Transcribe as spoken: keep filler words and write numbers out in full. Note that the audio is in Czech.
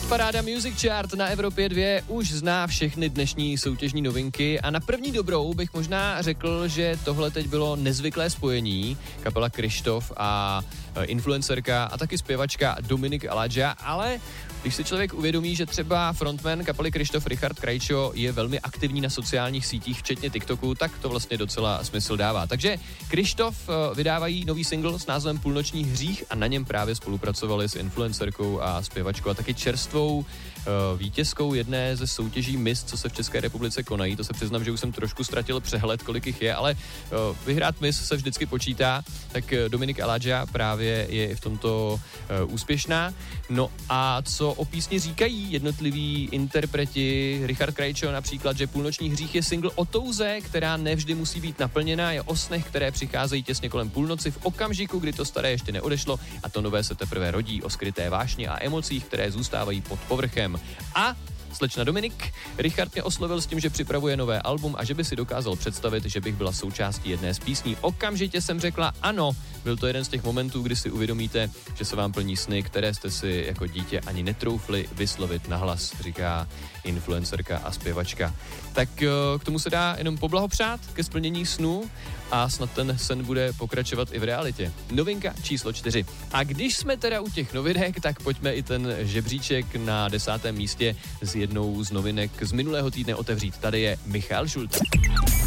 Hitparáda Music Chart na Evropě dva už zná všechny dnešní soutěžní novinky a na první dobrou bych možná řekl, že tohle teď bylo nezvyklé spojení, kapela Krištof a influencerka a taky zpěvačka Dominik Aladža, ale když si člověk uvědomí, že třeba frontman kapely Krištof Richard Krajčo je velmi aktivní na sociálních sítích, včetně TikToku, tak to vlastně docela smysl dává. Takže Krištof vydávají nový single s názvem Půlnoční hřích a na něm právě spolupracovali s influencerkou a zpěvačkou a taky čerstvou vítězkou jedné ze soutěží Miss, co se v České republice konají. To se přiznám, že už jsem trošku ztratil přehled, kolik jich je, ale vyhrát Miss se vždycky počítá, tak Dominik Aladža právě je v tomto úspěšná. No a co o písni říkají jednotliví interpreti, Richard Krajčo například, že Půlnoční hřích je single o touze, která nevždy musí být naplněná, je o snech, které přicházejí těsně kolem půlnoci v okamžiku, kdy to staré ještě neodešlo a to nové se teprve rodí, o skryté vášni a emocích, které zůstávají pod povrchem. A slečna Dominik, Richard mě oslovil s tím, že připravuje nové album a že by si dokázal představit, že bych byla součástí jedné z písní. Okamžitě jsem řekla ano, byl to jeden z těch momentů, kdy si uvědomíte, že se vám plní sny, které jste si jako dítě ani netroufli vyslovit nahlas, říká influencerka a zpěvačka. Tak k tomu se dá jenom poblahopřát ke splnění snů a snad ten sen bude pokračovat i v realitě. Novinka číslo čtyři. A když jsme teda u těch novinek, tak pojďme i ten žebříček na desátém místě s jednou z novinek z minulého týdne otevřít. Tady je Michal Šulc.